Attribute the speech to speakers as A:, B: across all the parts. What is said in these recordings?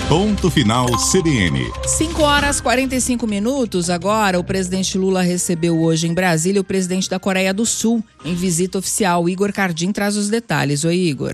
A: Ponto Final CBN.
B: 5h45. Agora, o presidente Lula recebeu hoje em Brasília o presidente da Coreia do Sul em visita oficial. Igor Cardim traz os detalhes. Oi, Igor.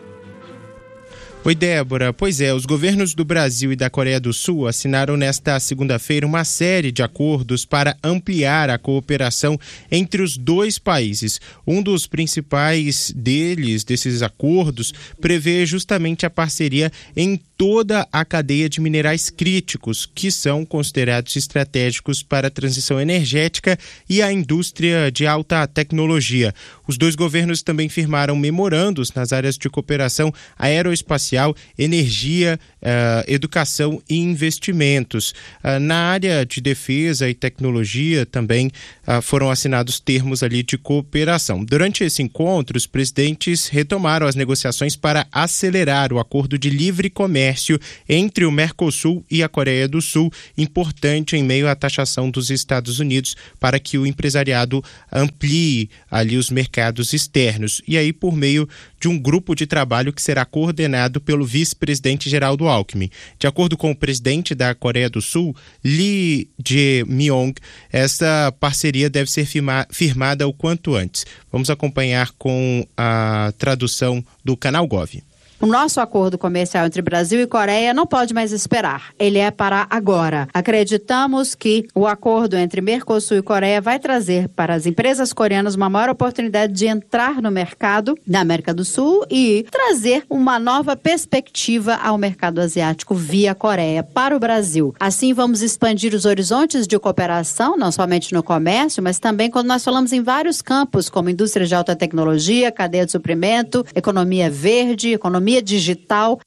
C: Oi, Débora. Pois é, os governos do Brasil e da Coreia do Sul assinaram nesta segunda-feira uma série de acordos para ampliar a cooperação entre os dois países. Um dos principais desses acordos, prevê justamente a parceria em toda a cadeia de minerais críticos, que são considerados estratégicos para a transição energética e a indústria de alta tecnologia. Os dois governos também firmaram memorandos nas áreas de cooperação aeroespacial, energia, educação e investimentos. Na área de defesa e tecnologia também foram assinados termos ali de cooperação. Durante esse encontro, os presidentes retomaram as negociações para acelerar o acordo de livre comércio entre o Mercosul e a Coreia do Sul, importante em meio à taxação dos Estados Unidos para que o empresariado amplie ali os mercados externos. E aí, por meio de um grupo de trabalho que será coordenado pelo vice-presidente Geraldo Alckmin. De acordo com o presidente da Coreia do Sul, Lee Jae-myung, essa parceria deve ser firmada o quanto antes. Vamos acompanhar com a tradução do Canal Gov.
D: O nosso acordo comercial entre Brasil e Coreia não pode mais esperar. Ele é para agora. Acreditamos que o acordo entre Mercosul e Coreia vai trazer para as empresas coreanas uma maior oportunidade de entrar no mercado da América do Sul e trazer uma nova perspectiva ao mercado asiático via Coreia para o Brasil. Assim, vamos expandir os horizontes de cooperação, não somente no comércio, mas também quando nós falamos em vários campos, como indústria de alta tecnologia, cadeia de suprimento, economia verde, economia digital.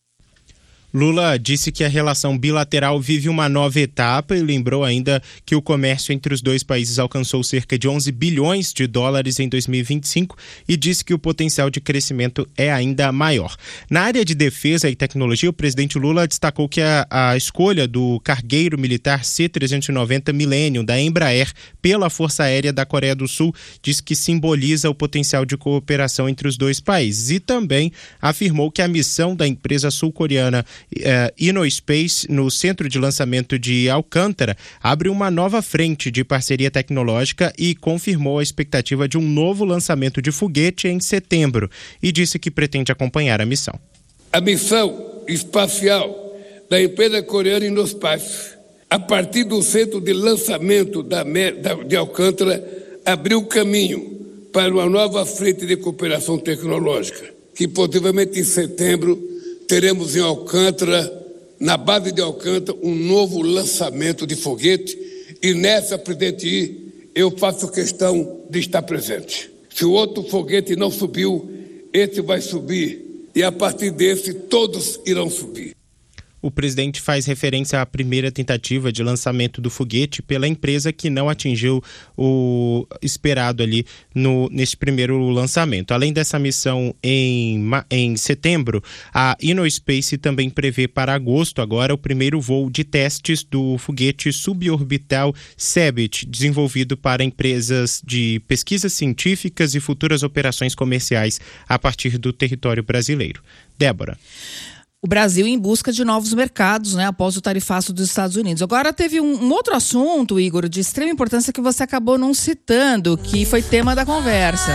C: Lula disse que a relação bilateral vive uma nova etapa e lembrou ainda que o comércio entre os dois países alcançou cerca de 11 bilhões de dólares em 2025 e disse que o potencial de crescimento é ainda maior. Na área de defesa e tecnologia, o presidente Lula destacou que a escolha do cargueiro militar C-390 Millennium da Embraer pela Força Aérea da Coreia do Sul diz que simboliza o potencial de cooperação entre os dois países e também afirmou que a missão da empresa sul-coreana InnoSpace, no centro de lançamento de Alcântara, abre uma nova frente de parceria tecnológica e confirmou a expectativa de um novo lançamento de foguete em setembro e disse que pretende acompanhar a missão.
E: A missão espacial da empresa coreana InnoSpace, a partir do centro de lançamento de Alcântara, abriu caminho para uma nova frente de cooperação tecnológica, que possivelmente em setembro teremos em Alcântara, na base de Alcântara, um novo lançamento de foguete e nessa, presidente, eu faço questão de estar presente. Se o outro foguete não subiu, esse vai subir e a partir desse todos irão subir.
C: O presidente faz referência à primeira tentativa de lançamento do foguete pela empresa que não atingiu o esperado ali neste primeiro lançamento. Além dessa missão em setembro, a InnoSpace também prevê para agosto agora o primeiro voo de testes do foguete suborbital Cebit, desenvolvido para empresas de pesquisas científicas e futuras operações comerciais a partir do território brasileiro. Débora.
B: O Brasil em busca de novos mercados, né, após o tarifaço dos Estados Unidos. Agora teve um outro assunto, Igor, de extrema importância que você acabou não citando, que foi tema da conversa.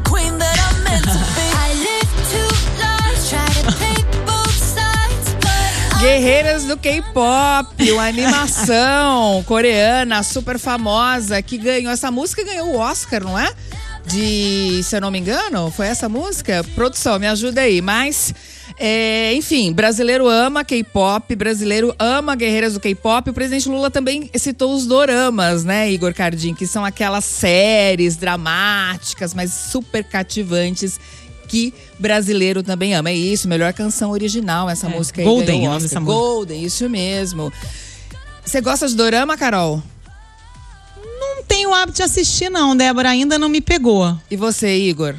B: Guerreiras do K-pop, uma animação coreana super famosa que ganhou, essa música ganhou o Oscar, não é? Se eu não me engano, foi essa música? Produção, me ajuda aí, mas... enfim, brasileiro ama K-pop, brasileiro ama guerreiras do K-pop. O presidente Lula também citou os doramas, né, Igor Cardim, que são aquelas séries dramáticas, mas super cativantes, que brasileiro também ama. É isso, melhor canção original, essa música aí.
F: Golden, o nome dessa música.
B: Golden, isso mesmo. Você gosta de dorama, Carol?
F: Não tenho o hábito de assistir não, Débora, ainda não me pegou.
B: E você, Igor?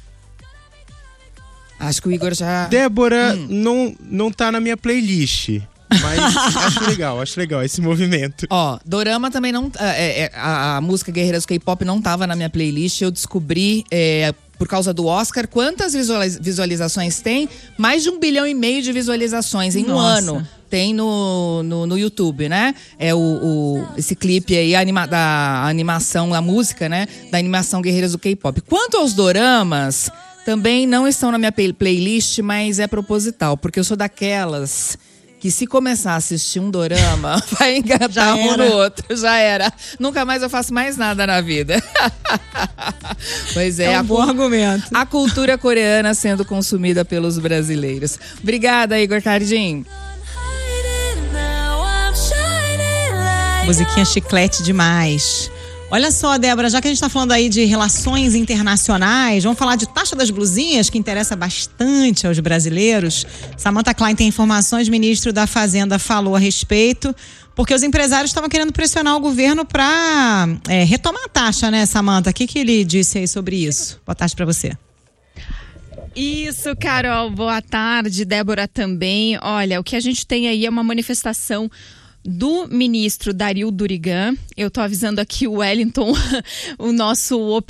B: Acho que o Igor já...
C: Débora não tá na minha playlist, mas acho legal esse movimento.
B: Ó, dorama também não... a música Guerreiras do K-pop não tava na minha playlist, eu descobri por causa do Oscar. Quantas visualizações tem? Mais de 1,5 bilhão de visualizações em um ano. Tem no YouTube, né? É esse clipe aí, da animação, a música, né? Da animação Guerreiras do K-pop. Quanto aos doramas, também não estão na minha playlist, mas é proposital, porque eu sou daquelas que se começar a assistir um dorama, vai engatar um no outro, já era. Nunca mais eu faço mais nada na vida. Pois é,
F: um bom argumento.
B: A cultura coreana sendo consumida pelos brasileiros. Obrigada, Igor Cardim.
F: Musiquinha chiclete demais. Olha só, Débora, já que a gente está falando aí de relações internacionais, vamos falar de taxa das blusinhas, que interessa bastante aos brasileiros. Samantha Klein tem informações, o ministro da Fazenda falou a respeito, porque os empresários estavam querendo pressionar o governo para retomar a taxa, né, Samantha? O que ele disse aí sobre isso? Boa tarde para você.
G: Isso, Carol. Boa tarde, Débora também. Olha, o que a gente tem aí é uma manifestação do ministro Dario Durigan. Eu tô avisando aqui o Wellington, o nosso